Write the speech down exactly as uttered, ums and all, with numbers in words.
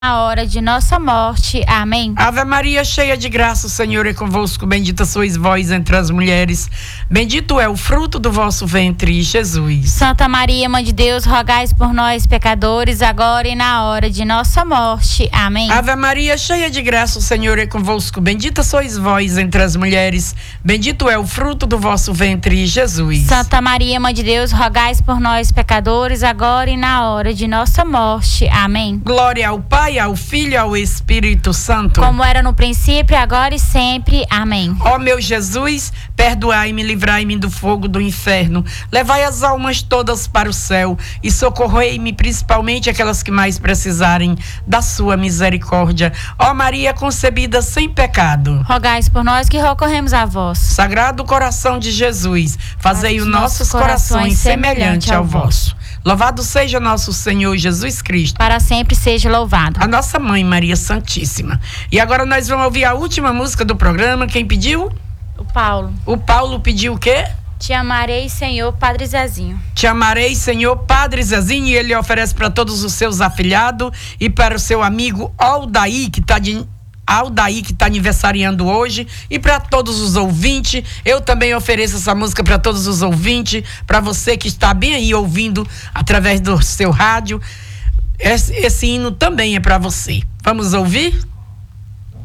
na hora de nossa morte. Amém. Ave Maria, cheia de graça, o Senhor é convosco. Bendita sois vós entre as mulheres. Bendito é o fruto do vosso ventre, Jesus. Santa Maria, Mãe de Deus, rogais por nós, pecadores, agora e na hora de nossa morte. Amém. Ave Maria, cheia de graça, o Senhor é convosco. Bendita sois vós entre as mulheres. Bendito é o fruto do vosso ventre, Jesus. Santa Maria, Mãe de Deus, rogais por nós, pecadores, agora e na hora de nossa morte. Amém. Glória ao Pai, ao Filho e ao Espírito Santo. Como era no princípio, agora e sempre. Amém. Ó meu Jesus, perdoai-me, livrai-me do fogo do inferno, levai as almas todas para o céu e socorrei-me principalmente aquelas que mais precisarem da sua misericórdia. Ó Maria concebida sem pecado, rogais por nós que recorremos a vós. Sagrado coração de Jesus, fazei os nossos corações semelhante ao vosso. Louvado seja nosso Senhor Jesus Cristo. Para sempre seja louvado. A nossa mãe Maria Santíssima. E agora nós vamos ouvir a última música do programa. Quem pediu? O Paulo. O Paulo pediu o quê? Te amarei, Senhor, Padre Zezinho. Te amarei, Senhor, Padre Zezinho. E ele oferece para todos os seus afilhados e para o seu amigo Aldair, que está de... Aldair, que está aniversariando hoje, e para todos os ouvintes. Eu também ofereço essa música para todos os ouvintes, para você que está bem aí ouvindo através do seu rádio. Esse, esse hino também é para você. Vamos ouvir?